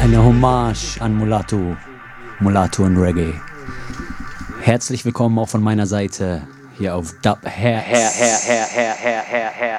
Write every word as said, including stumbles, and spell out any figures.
Eine Hommage an Mulatu, Mulatu und Reggae. Herzlich willkommen auch von meiner Seite hier auf Dub Herz. Herr, Herr, Herr, Herr, Herr, Herr, Herr.